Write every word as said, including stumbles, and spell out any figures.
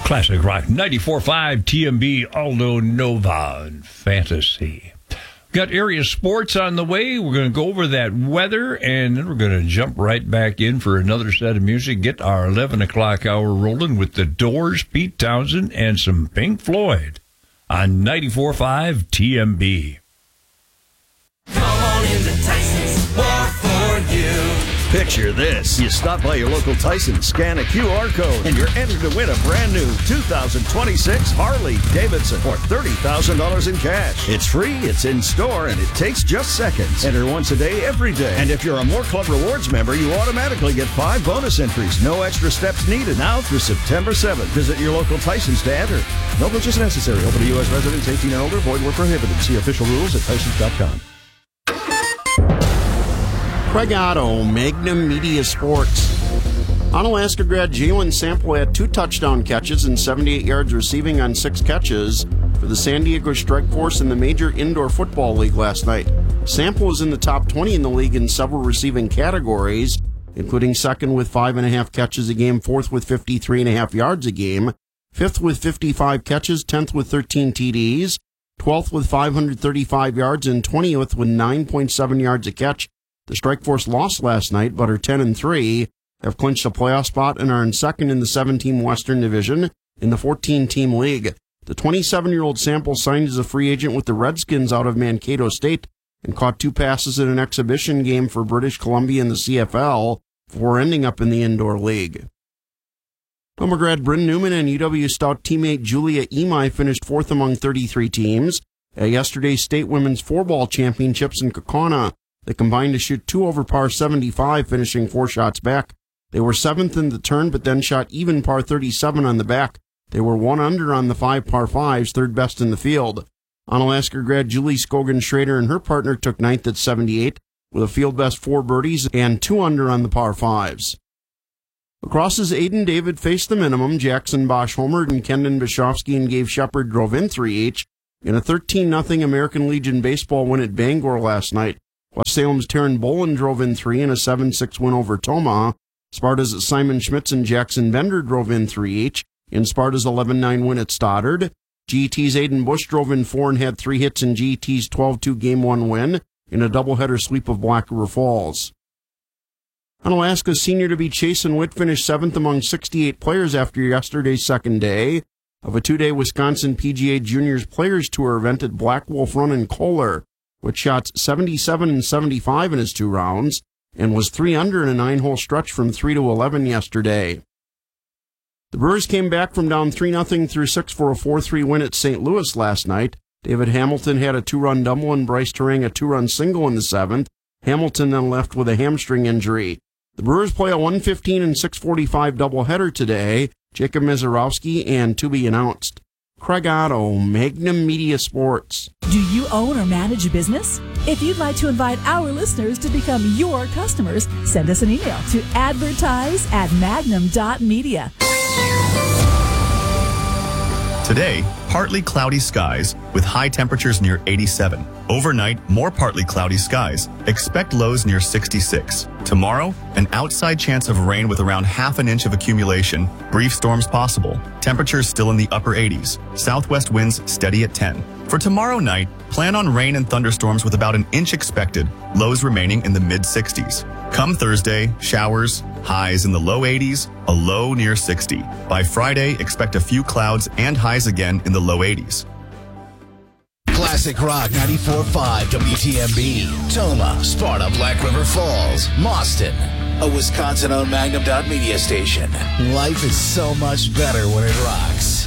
Classic Rock ninety-four point five T M B, Aldo Nova, and Fantasy. Got area sports on the way. We're going to go over that weather, and then we're going to jump right back in for another set of music. Get our eleven o'clock hour rolling with The Doors, Pete Townsend, and some Pink Floyd on ninety-four point five T M B. Come on into Tyson's, more for you. Picture this. You stop by your local Tyson, scan a Q R code, and you're entered to win a brand new two thousand twenty-six Harley Davidson or thirty thousand dollars in cash. It's free, it's in store, and it takes just seconds. Enter once a day, every day. And if you're a More Club Rewards member, you automatically get five bonus entries. No extra steps needed. Now through September seventh. Visit your local Tyson's to enter. No purchase necessary. Open to U S residents eighteen and older. Void where prohibited. See official rules at Tysons dot com. Craig Otto, Magnum Media Sports. Onalaska grad Jalen Sample had two touchdown catches and seventy-eight yards receiving on six catches for the San Diego Strike Force in the Major Indoor Football League last night. Sample was in the top twenty in the league in several receiving categories, including second with five and a half catches a game, fourth with fifty-three and a half yards a game, fifth with fifty-five catches, tenth with thirteen T Ds, twelfth with five hundred thirty-five yards, and twentieth with nine point seven yards a catch. The Strike Force lost last night, but are ten and three, have clinched a playoff spot, and are in second in the seven-team Western Division in the fourteen-team league. The twenty-seven-year-old Sample signed as a free agent with the Redskins out of Mankato State and caught two passes in an exhibition game for British Columbia in the C F L before ending up in the Indoor League. Homer grad Bryn Newman and U W Stout teammate Julia Imai finished fourth among thirty-three teams at yesterday's State Women's Four-Ball Championships in Kaukauna. They combined to shoot two over par seventy-five, finishing four shots back. They were seventh in the turn, but then shot even par thirty-seven on the back. They were one under on the five par fives, third best in the field. Onalaska grad Julie Scogan Schrader and her partner took ninth at seventy-eight, with a field best four birdies and two under on the par fives. Lacrosse's Aiden David faced the minimum. Jackson Bosch homered, and Kendon Bischoffsky and Gabe Shepard drove in three each in a thirteen nothing American Legion baseball win at Bangor last night. West Salem's Taryn Bolin drove in three in a seven six win over Toma. Sparta's Simon Schmitz and Jackson Bender drove in three each in Sparta's eleven nine win at Stoddard. G E T's Aiden Bush drove in four and had three hits in G E T's twelve two game one win in a doubleheader sweep of Black River Falls. Onalaska's senior-to-be Chasen Witt finished seventh among sixty-eight players after yesterday's second day of a two-day Wisconsin P G A Juniors Players Tour event at Black Wolf Run in Kohler, which shot seventy-seven and seventy-five in his two rounds and was three under in a nine-hole stretch from three to eleven yesterday. The Brewers came back from down three nothing through six for a four three win at Saint Louis last night. David Hamilton had a two-run double and Bryce Terang a two-run single in the seventh. Hamilton then left with a hamstring injury. The Brewers play a one fifteen and six forty-five doubleheader today. Jacob Mizarowski and to be announced. Craig Otto, Magnum Media Sports. Do you own or manage a business? If you'd like to invite our listeners to become your customers, send us an email to advertise at magnum dot media. Today, partly cloudy skies with high temperatures near eighty-seven. Overnight, more partly cloudy skies. Expect lows near sixty-six. Tomorrow, an outside chance of rain with around half an inch of accumulation. Brief storms possible. Temperatures still in the upper eighties. Southwest winds steady at ten. For tomorrow night, plan on rain and thunderstorms with about an inch expected. Lows remaining in the mid-sixties. Come Thursday, showers, highs in the low eighties, a low near sixty. By Friday, expect a few clouds and highs again in the low eighties. Classic Rock ninety-four point five W T M B. Toma, Sparta, Black River Falls, Mauston. A Wisconsin-owned Magnum dot media station. Life is so much better when it rocks.